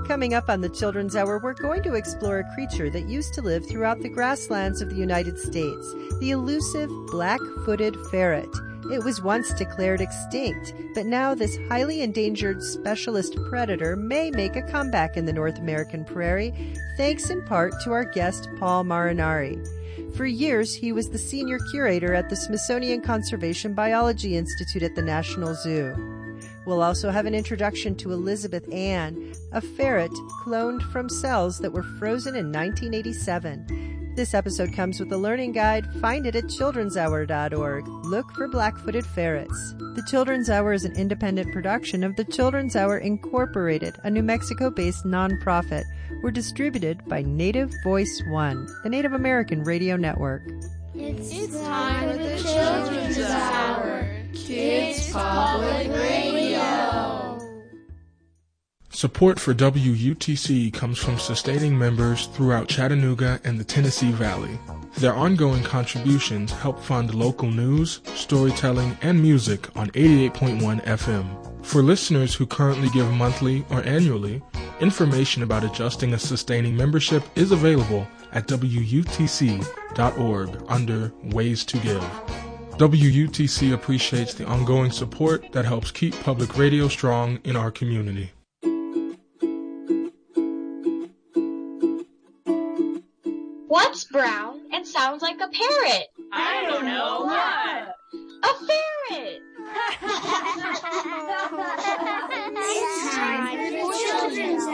Coming up on the Children's Hour, we're going to explore a creature that used to live throughout the grasslands of the United States, the elusive black-footed ferret. It was once declared extinct, but now this highly endangered specialist predator may make a comeback in the North American prairie, thanks in part to our guest Paul Marinari. For years, he was the senior curator at the Smithsonian Conservation Biology Institute at the National Zoo. We'll also have an introduction to Elizabeth Ann, a ferret cloned from cells that were frozen in 1987. This episode comes with a learning guide. Find it at childrenshour.org. Look for black-footed ferrets. The Children's Hour is an independent production of the Children's Hour Incorporated, a New Mexico-based nonprofit. We're distributed by Native Voice One, the Native American radio network. It's time for the Children's Hour. Kids Public Radio. Support for WUTC comes from sustaining members throughout Chattanooga and the Tennessee Valley. Their ongoing contributions help fund local news, storytelling, and music on 88.1 FM. For listeners who currently give monthly or annually, information about adjusting a sustaining membership is available at WUTC.org under Ways to Give. WUTC appreciates the ongoing support that helps keep public radio strong in our community. What's brown and sounds like a parrot? I don't know. What? A ferret! It's time for the Children's